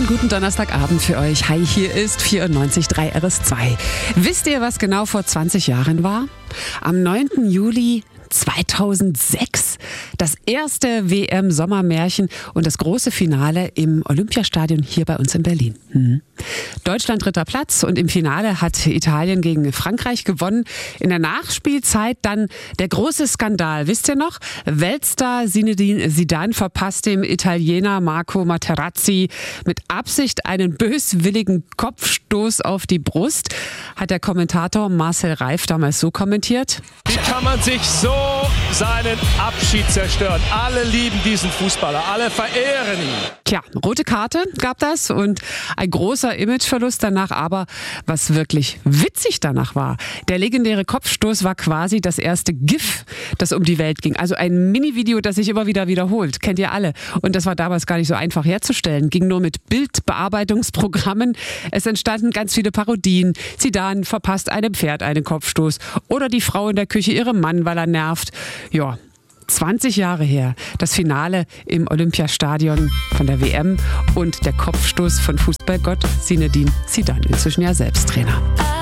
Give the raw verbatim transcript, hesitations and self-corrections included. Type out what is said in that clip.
guten Donnerstagabend für euch. Hi, hier ist vierundneunzig Komma drei R S zwei. Wisst ihr, was genau vor zwanzig Jahren war? Am neunten Juli zweitausendsechs das erste W M-Sommermärchen und das große Finale im Olympiastadion hier bei uns in Berlin. Hm. Deutschland dritter Platz und im Finale hat Italien gegen Frankreich gewonnen. In der Nachspielzeit dann der große Skandal. Wisst ihr noch? Weltstar Zinedine Zidane verpasst dem Italiener Marco Materazzi mit Absicht einen böswilligen Kopfstoß auf die Brust. Hat der Kommentator Marcel Reif damals so kommentiert: Wie kann man sich so seinen Abschied zerstören? Alle lieben diesen Fußballer, alle verehren ihn. Tja, rote Karte gab das und ein großer Imageverlust danach. Aber was wirklich witzig danach war, der legendäre Kopfstoß war quasi das erste GIF, das um die Welt ging. Also ein Mini-Video, das sich immer wieder wiederholt. Kennt ihr alle. Und das war damals gar nicht so einfach herzustellen. Ging nur mit Bildbearbeitungsprogrammen. Es entstanden ganz viele Parodien. Zidane verpasst einem Pferd einen Kopfstoß. Oder die Frau in der Küche ihrem Mann, weil er nervt. Ja, zwanzig Jahre her. Das Finale im Olympiastadion von der W M und der Kopfstoß von Fußballgott Zinedine Zidane, inzwischen ja selbst Trainer.